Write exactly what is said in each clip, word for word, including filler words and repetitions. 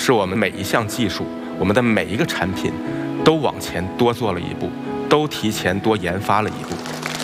是我们每一项技术，我们的每一个产品都往前多做了一步，都提前多研发了一步。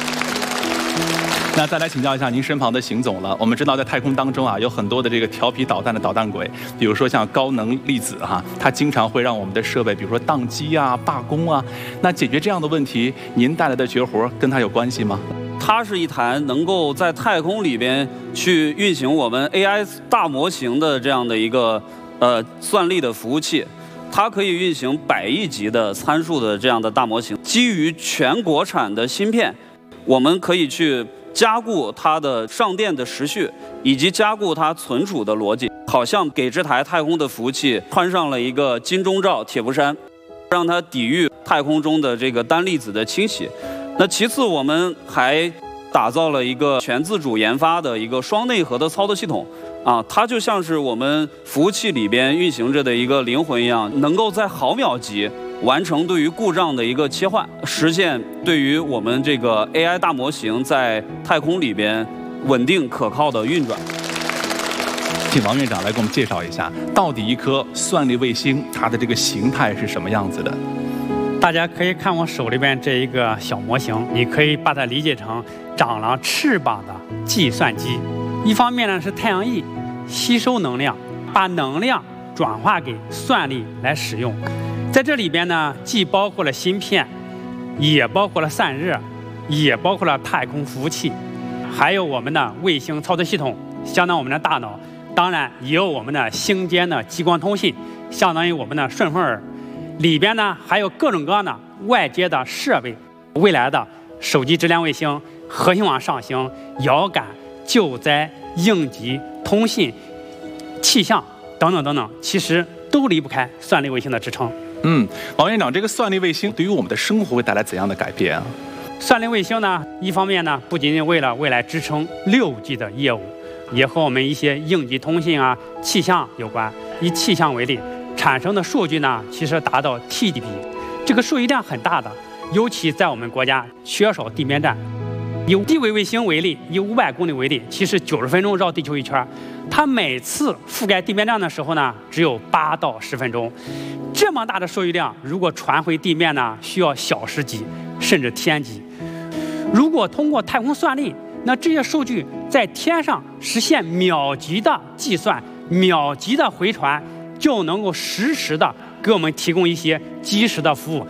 那再来请教一下您身旁的邢总了。我们知道在太空当中啊，有很多的这个调皮捣蛋的捣蛋鬼，比如说像高能粒子哈、啊，它经常会让我们的设备，比如说宕机啊、罢工啊。那解决这样的问题，您带来的绝活跟它有关系吗？ 它是一台能够在太空里边去运行我们 A I 大模型的这样的一个呃算力的服务器。它可以运行百亿级的参数的这样的大模型，基于全国产的芯片，我们可以去加固它的上电的时序，以及加固它存储的逻辑，好像给这台太空的服务器穿上了一个金钟罩铁布衫，让它抵御太空中的这个单粒子的侵袭。那其次，我们还打造了一个全自主研发的一个双内核的操作系统。啊，它就像是我们服务器里边运行着的一个灵魂一样，能够在毫秒级完成对于故障的一个切换，实现对于我们这个 A I 大模型在太空里边稳定可靠的运转。 请王院长来给我们介绍一下，到底一颗算力卫星它的这个形态是什么样子的？ 大家可以看我手里边这一个小模型，你可以把它理解成长了翅膀的计算机。一方面呢是太阳翼吸收能量，把能量转化给算力来使用。在这里边呢，既包括了芯片，也包括了散热，也包括了太空服务器，还有我们的卫星操作系统，相当于我们的大脑。当然也有我们的星间的激光通信，相当于我们的顺风耳。里边呢还有各种各样的外接的设备，未来的手机质量卫星、核心网上行、遥感、救灾、应急、通信、气象等等等等，其实都离不开算力卫星的支撑。 嗯，王院长，这个算力卫星对于我们的生活会带来怎样的改变啊？ 算力卫星呢，一方面呢，不仅仅为了未来支撑六 G 的业务，也和我们一些应急通信啊、气象有关。以气象为例，产生的数据呢，其实达到 T D B， 这个数据量很大的，尤其在我们国家缺少地面站。以地轨卫星为例，以五百公里为例，其实九十分钟绕地球一圈，它每次覆盖地面站的时候呢，只有八到十分钟。这么大的数据量，如果传回地面呢，需要小时级甚至天级。如果通过太空算力，那这些数据在天上实现秒级的计算、秒级的回传，就能够实时的给我们提供一些及时的服务。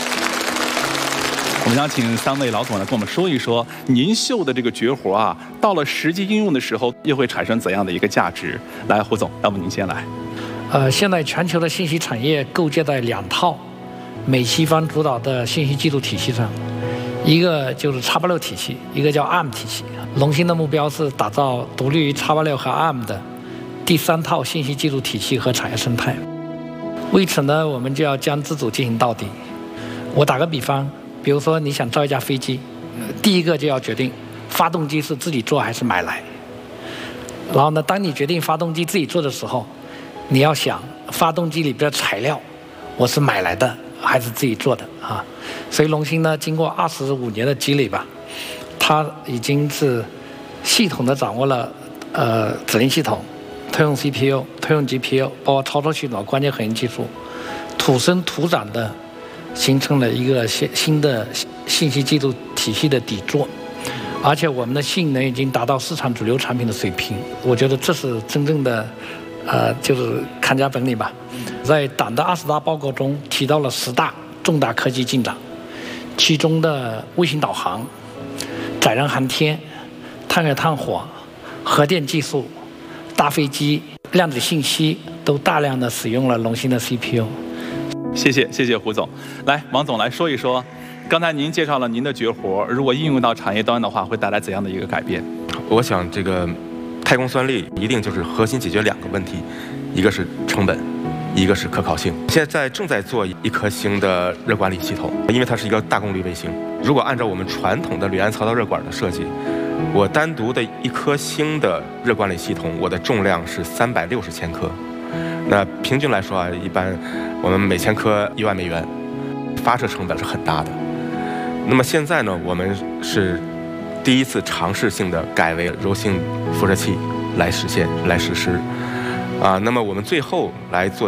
我们想请三位老总来跟我们说一说，您秀的这个绝活啊，到了实际应用的时候，又会产生怎样的一个价值？来，胡总，要不您先来。 呃，现在全球的信息产业构建在两套美西方主导的信息技术体系上，一个就是 X 八六体系，一个叫 A R M 体系。龙芯的目标是打造独立于 X 八六和 A R M 的第三套信息技术体系和产业生态。为此呢，我们就要将自主进行到底。我打个比方。比如说，你想造一架飞机，第一个就要决定发动机是自己做还是买来。然后呢，当你决定发动机自己做的时候，你要想发动机里边的材料，我是买来的还是自己做的啊？所以龙芯呢，经过二十五年的积累吧，它已经是系统的掌握了呃指令系统、通用 C P U、通用 G P U， 包括操作系统、关键核心技术，土生土长的。形成了一个新新的信息技术体系的底座，而且我们的性能已经达到市场主流产品的水平。我觉得这是真正的，呃，就是看家本领吧。在党的二十大报告中提到了十大重大科技进展，其中的卫星导航、载人航天、探月探火、核电技术、大飞机、量子信息都大量的使用了龙芯的 C P U。 谢谢，谢谢胡总。来，王总来说一说，刚才您介绍了您的绝活，如果应用到产业端的话，会带来怎样的一个改变？ 我想，这个太空算力一定就是核心解决两个问题，一个是成本，一个是可靠性。现在正在做一颗星的热管理系统，因为它是一个大功率卫星。如果按照我们传统的铝氨槽导热管的设计，我单独的一颗星的热管理系统，我的重量是三百六十千克。那平均来说啊，一般我们每千颗一万美元，发射成本是很大的。那么现在呢，我们是第一次尝试性的改为柔性辐射器来实现、来实施啊。那么我们最后来做